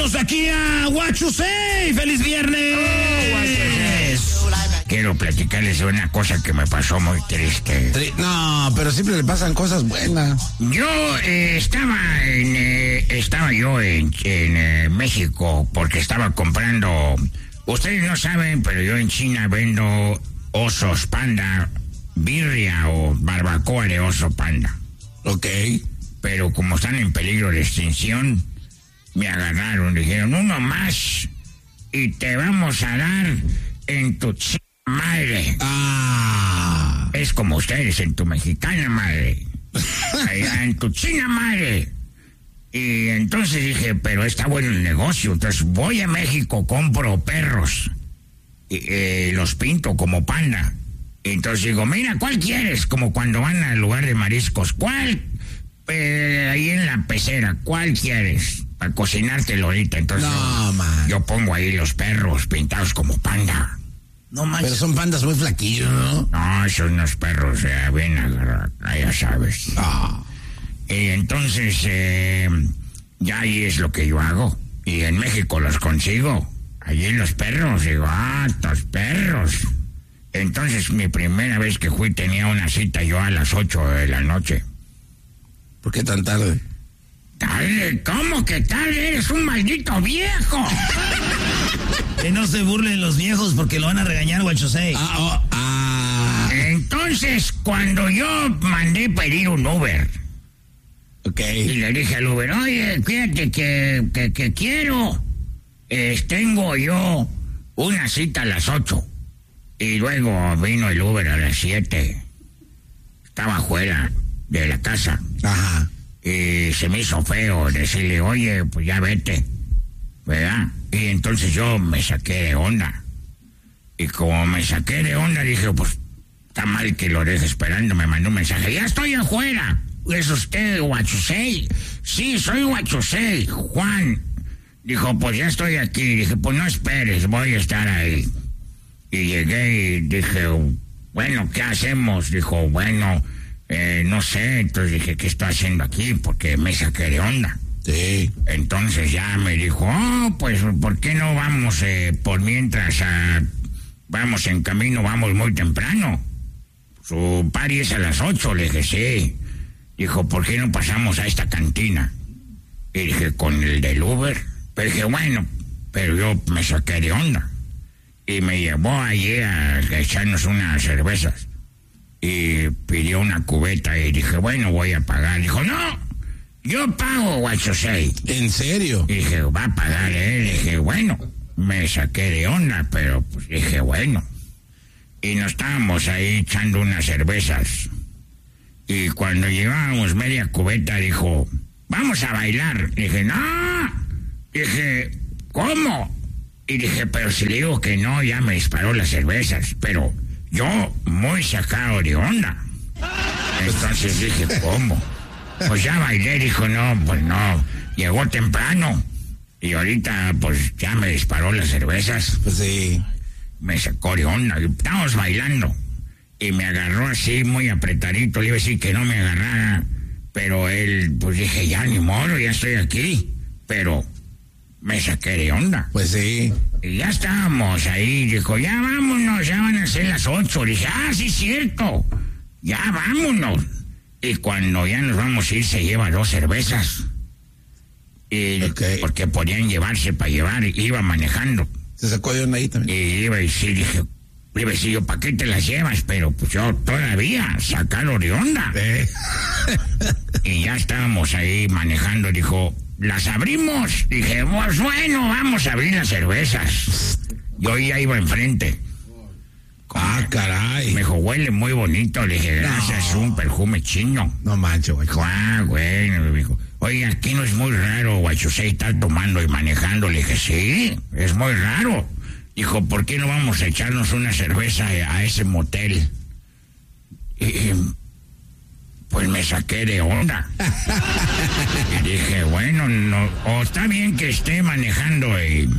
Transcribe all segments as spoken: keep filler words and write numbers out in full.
bienvenidos aquí a What You Say. ¡Feliz viernes! Oh, quiero platicarles de una cosa que me pasó muy triste. No, pero siempre le pasan cosas buenas. Yo eh, estaba en eh, estaba yo en, en eh, México porque estaba comprando. Ustedes no saben, pero yo en China vendo osos panda, birria o barbacoa de oso panda. Ok. Pero como están en peligro de extinción, me agarraron, dijeron, uno más y te vamos a dar en tu ch... madre. Ah. Es como ustedes en tu mexicana madre. Allá en tu china madre. Y entonces dije, pero está bueno el negocio. Entonces voy a México, compro perros. Y eh, los pinto como panda. Entonces digo, mira, ¿cuál quieres? Como cuando van al lugar de mariscos. ¿Cuál? Eh, ahí en la pecera. ¿Cuál quieres? Para cocinártelo ahorita. Entonces no, man. Yo pongo ahí los perros pintados como panda. No manches. Pero son pandas muy flaquillos, ¿no? No, son unos perros, eh, bien agarrados, ya sabes. Ah. Y entonces, eh, ya ahí es lo que yo hago. Y en México los consigo. Allí los perros, digo, ah, estos perros. Entonces, mi primera vez que fui tenía una cita yo a las ocho de la noche. ¿Por qué tan tarde? ¿Tarde? ¿Cómo que tarde? Eres un maldito viejo. Que no se burlen los viejos porque lo van a regañar, What You Say. Ah, oh, ah. Entonces, cuando yo mandé pedir un Uber, ok, y le dije al Uber, oye, fíjate que, que, que quiero, eh, tengo yo una cita a las ocho. Y luego vino el Uber a las siete. Estaba fuera de la casa. Ajá. Y se me hizo feo decirle, oye, pues ya vete, ¿verdad? Y entonces yo me saqué de onda. Y como me saqué de onda, dije, pues, está mal que lo deje esperando. Me mandó un mensaje, ya estoy afuera. ¿Es usted What You Say? Sí, soy What You Say, Juan. Dijo, pues ya estoy aquí. Dije, pues no esperes, voy a estar ahí. Y llegué y dije, bueno, ¿qué hacemos? Dijo, bueno, eh, no sé. Entonces dije, ¿qué estoy haciendo aquí? Porque me saqué de onda. Sí. Entonces ya me dijo, oh, pues, ¿por qué no vamos eh, por mientras a... vamos en camino, vamos muy temprano? Su party es a las ocho. Le dije, sí. Dijo, ¿por qué no pasamos a esta cantina? Y dije, ¿con el del Uber? Pero dije, bueno, pero yo me saqué de onda. Y me llevó allí a echarnos unas cervezas. Y pidió una cubeta y dije, bueno, voy a pagar. Dijo, no, yo pago, What You Say. ¿En serio? Y dije, va a pagar él. Y dije, bueno, me saqué de onda, pero pues dije, bueno. Y nos estábamos ahí echando unas cervezas. Y cuando llevábamos media cubeta, dijo, vamos a bailar. Dije, no. Dije, ¿cómo? Y dije, pero si le digo que no, ya me disparó las cervezas. Pero yo, muy sacado de onda. Entonces dije, ¿cómo? Pues ya bailé. Dijo, no, pues no. Llegó temprano. Y ahorita, pues ya me disparó las cervezas. Pues sí. Me sacó de onda. Estábamos bailando. Y me agarró así, muy apretadito. Le iba a decir que no me agarrara. Pero él, pues dije, ya ni modo, ya estoy aquí. Pero me saqué de onda. Pues sí. Y ya estábamos ahí. Dijo, ya vámonos, ya van a ser las ocho. Dije, ah, sí, cierto. Ya vámonos. Y cuando ya nos vamos a ir, se lleva dos cervezas. Y okay. Porque podían llevarse para llevar. Iba manejando. Se sacó de onda ahí también. Y iba a decir, dije, iba a decir yo, ¿para qué te las llevas? Pero pues yo todavía, sacado de onda. ¿Eh? Y ya estábamos ahí manejando. Dijo, ¿las abrimos? Dije, pues bueno, vamos a abrir las cervezas. Yo ya iba enfrente. Ah, caray. Me dijo, huele muy bonito. Le dije, gracias, no. Es un perfume chino. No manches, güey. Dijo, ah, bueno. Me dijo, oye, aquí no es muy raro, What You Say, estar tomando y manejando. Le dije, sí, es muy raro. Dijo, ¿por qué no vamos a echarnos una cerveza a ese motel? Y, pues me saqué de onda. Y dije, bueno, no, o está bien que esté manejando y,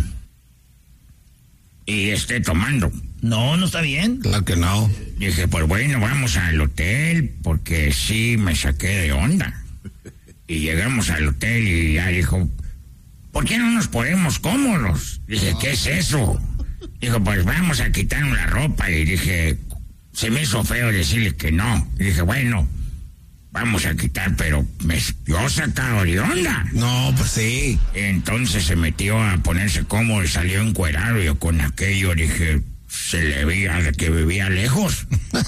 y esté tomando. No, no está bien. Claro que no. Dije, pues bueno, vamos al hotel, porque sí me saqué de onda. Y llegamos al hotel y ya dijo, ¿por qué no nos ponemos cómodos? Dije, ¿qué es eso? Dijo, pues vamos a quitarnos la ropa. Y dije, se me hizo feo decirle que no. Y dije, bueno, vamos a quitar, pero me, yo sacado de onda. No, pues sí. Entonces se metió a ponerse cómodo y salió encuerado. Yo con aquello dije, se le veía que vivía lejos.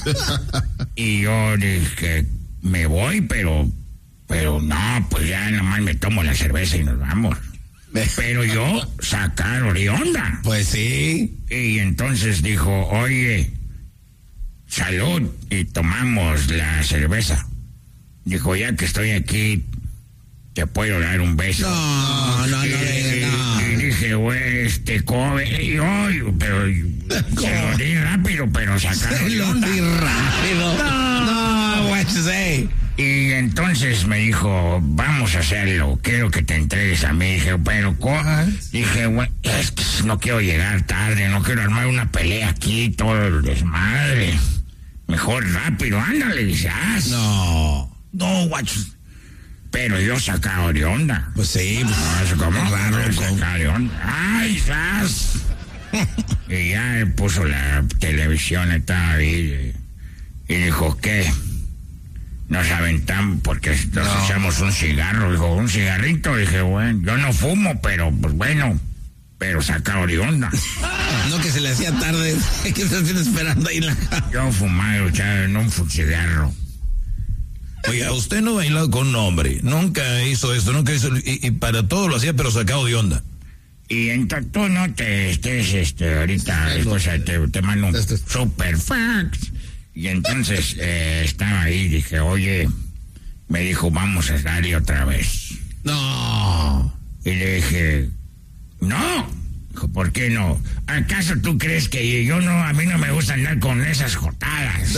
Y yo dije, me voy, pero, pero no, pues ya nomás me tomo la cerveza y nos vamos. Pero yo sacado de onda. Pues sí. Y entonces dijo, oye, salud, y tomamos la cerveza. Dijo, ya que estoy aquí, te puedo dar un beso. No, no, no, y, no. y, y dije, güey, este cobe, y yo, pero se lo di rápido, pero sacaron Se de lo onda. di rápido. No, no, what you say. Y entonces me dijo, vamos a hacerlo, quiero que te entregues a mí. Dije, pero ¿cómo? Dije, güey, es que no quiero llegar tarde, no quiero armar una pelea aquí, todo el desmadre. Mejor rápido, ándale, dice, ah, No. no, guacho. Pero yo sacado de onda. Pues sí. Pues, No, eso como claro, raro, como- sacado de onda. ¡Ay, sas! Y ya puso la televisión, estaba ahí, y, y dijo, ¿qué? Nos aventamos porque nos No. echamos un cigarro. Dijo, ¿un cigarrito? Dije, bueno, yo no fumo, pero pues bueno, pero sacado de onda. No, que se le hacía tarde. Es que se están esperando ahí en la casa. Yo fumaba, echaba en un cigarro. Oiga, usted no ha bailado con un hombre, nunca hizo esto, nunca hizo, y, y para todo lo hacía, pero sacado de onda. Y entonces tú no te estés este, ahorita, o sea, te, te mando un Este- super fax. Y entonces eh, estaba ahí, dije, oye, me dijo, vamos a darle otra vez. No. Y le dije, no. Dijo, ¿por qué no? ¿Acaso tú crees que yo no, a mí no me gusta andar con esas jotadas?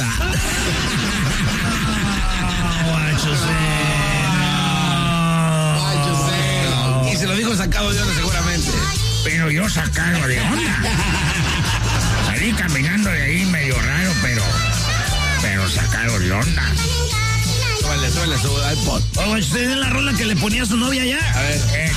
Y se lo dijo sacado de onda seguramente. Pero yo sacado de onda. Salí caminando de ahí medio raro, pero, pero sacado de onda. Súbale, súbale su iPod. Oye, ¿usted es la rola que le ponía a su novia ya? A ver. Eh,